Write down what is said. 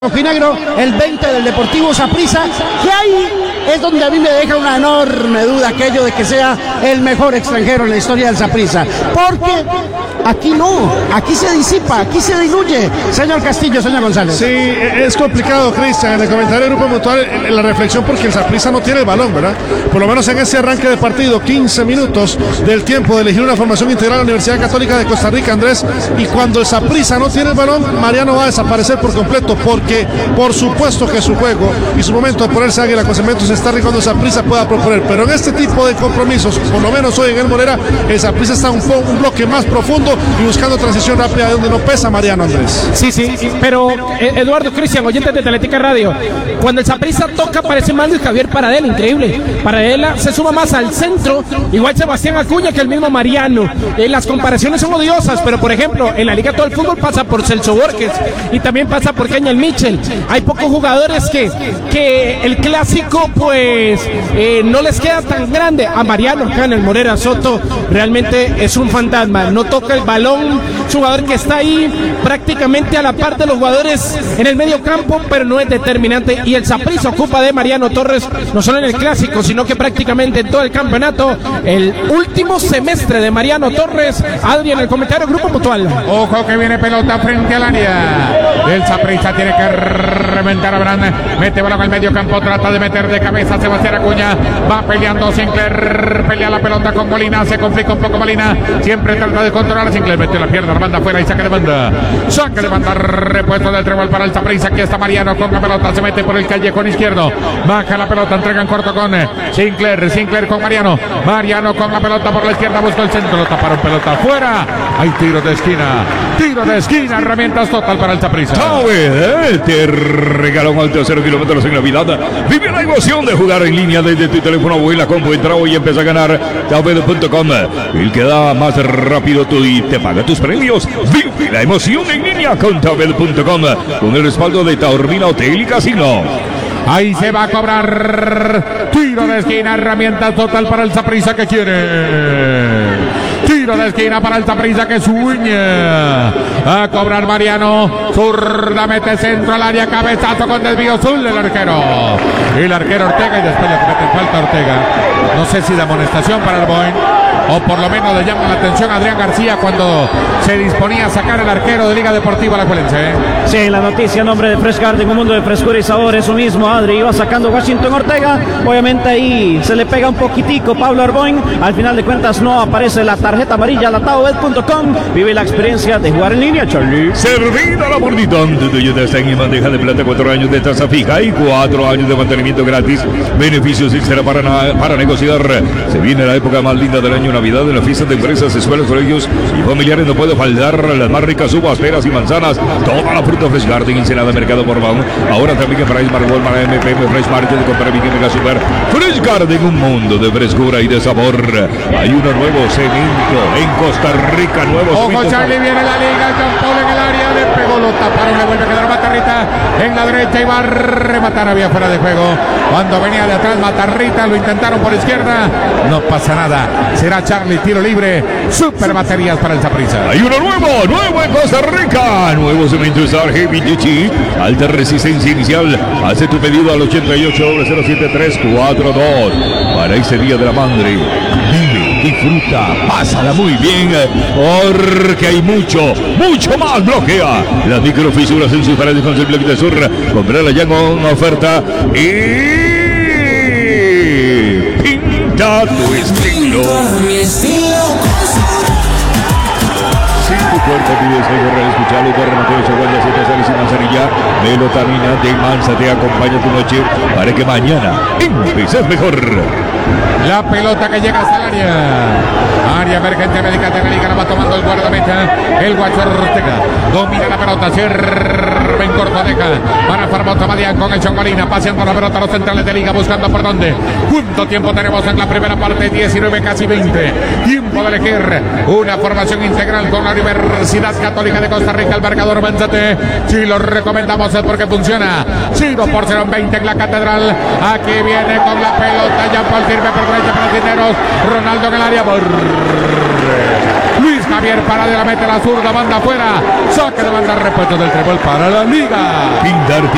Rojinegro, el 20 del Deportivo Saprissa, que ahí es donde a mí me deja una enorme duda aquello de que sea el mejor extranjero en la historia del Saprissa, porque aquí no, aquí se disipa, aquí se diluye. Señor Castillo, señor González. Sí, es complicado, Cristian, en el comentario del Grupo Mutual, la reflexión, porque el Saprissa no tiene el balón, ¿verdad? Por lo menos en ese arranque de partido, 15 minutos del tiempo de elegir una formación integral a la Universidad Católica de Costa Rica, Andrés, y cuando el Saprissa no tiene el balón, Mariano va a desaparecer por completo, porque por supuesto que su juego y su momento de ponerse águila con cementos está rico cuando Saprissa pueda proponer, pero en este tipo de compromisos, por lo menos hoy en el Morera, el Saprissa está un bloque más profundo y buscando transición rápida de donde no pesa Mariano, Andrés. Sí, pero Eduardo, Cristian, oyentes de Teletica Radio, cuando el Saprissa toca parece más Luis Javier Paradela, increíble. Paradela se suma más al centro, igual Sebastián Acuña que el mismo Mariano. Las comparaciones son odiosas, pero por ejemplo, en la Liga Todo el Fútbol pasa por Celso Borges y también pasa por Keñel Mitchell. Hay pocos jugadores que el clásico pues no les queda tan grande. A Mariano acá en el Morera Soto realmente es un fantasma, no toca el balón, es un jugador que está ahí prácticamente a la par de los jugadores en el medio campo, pero no es determinante, y el Saprissa ocupa de Mariano Torres no solo en el clásico, sino que prácticamente en todo el campeonato. El último semestre de Mariano Torres. Adri, en el comentario Grupo Mutual. Ojo que viene pelota frente al área. El Saprissa tiene que reventar a Brand, mete balón al medio campo, trata de meter de cabeza a Sebastián Acuña, va peleando Sinclair, pelea la pelota con Molina, se complica un poco Molina, siempre trata de controlar a Sinclair, mete la pierna, la banda afuera y saca de banda, repuesto del trébol para el Saprissa. Aquí está Mariano con la pelota, se mete por el callejón izquierdo, baja la pelota, entrega en corto con Sinclair con Mariano con la pelota por la izquierda, busca el centro, lo taparon, pelota afuera, hay tiro de esquina, herramientas total para el Saprissa. Te regaló un alto 0 kilómetros en Navidad. Vive la emoción de jugar en línea desde tu teléfono o en la compu. Entra hoy y empieza a ganar Taubed.com, el que da más rápido tú y te paga tus premios. Vive la emoción en línea con Taubed.com, con el respaldo de Taormina Hotel y Casino. Ahí se va a cobrar tiro de esquina, herramientas total para el Saprissa que quiere. Tiro de esquina para el Saprissa que sueña. A cobrar Mariano. Zurda, mete centro al área. Cabezazo con desvío azul del arquero. El arquero Ortega y después le comete falta a Ortega. No sé si de amonestación para el Boeing, o por lo menos le llama la atención a Adrián García cuando se disponía a sacar el arquero de Liga Deportiva Alajuelense. Sí, en la noticia, nombre de Fresh Garden, un mundo de frescura y sabor, eso mismo, Adri, iba sacando Washington Ortega, obviamente ahí se le pega un poquitico Pablo Arboin, al final de cuentas no aparece la tarjeta amarilla, la Taubed.com, vive la experiencia de jugar en línea, Charlie. Servida la mordita, ya está en bandeja de plata, 4 años de tasa fija y 4 años de mantenimiento gratis, beneficios extra para negociar. Se viene la época más linda del año, Navidad, en la fiesta de empresas, escuelas, colegios y familiares. No puede faltar las más ricas uvas, peras y manzanas, toda la fruta Fresh Garden, Ensenada, Mercado Mormón. Ahora también para Smart Walmart, MPM, Fresh Market, comprar Big Mega Super. Fresh Garden, un mundo de frescura y de sabor. Hay un nuevo cemento en Costa Rica, nuevo Ojo, cemento. Charlie, viene la liga, Jean Paul en el área, le pegó, lo taparon, le vuelve a quedar Matarrita en la derecha y va a rematar, había fuera de juego. Cuando venía de atrás Matarrita, lo intentaron por izquierda, no pasa nada, será Charlie, tiro libre, super baterías para el Saprissa. Hay uno nuevo en Costa Rica, nuevo cemento Star Heavy Duty, alta resistencia inicial. Hace tu pedido al 88-07342 para ese Día de la Madre. Vive, disfruta, pásala muy bien, porque hay mucho más. Bloquea las microfisuras en sus paredes con el bloque de sur. Comprala ya con oferta y pinta tu estilo. Si tu cuerpo pide deseo, escuchalo, te remató de Chaguanda, Zeta, Salis y Manzanilla. Melotamina de Manza te acompaña tu noche para que mañana empieces mejor. La pelota que llega hasta el área emergente médica de la liga, la va tomando el guardameta, el Guacho Ortega, domina la pelota, sirve en corto, deja para Farmosa Madián con el Chongolina, paseando la pelota a los centrales de liga, buscando por dónde. ¿Cuánto tiempo tenemos en la primera parte? 19, casi 20. Tiempo de elegir una formación integral con la Universidad Católica de Costa Rica. El marcador, Benzate, si lo recomendamos es porque funciona. 0-0 en 20 en la Catedral. Aquí viene con la pelota, Jean Paul sirve por derecha para Cisneros, Ronaldo en el área, Luis Javier para de la mete la zurda, banda afuera, saque de banda, repuesto del trébol para la liga.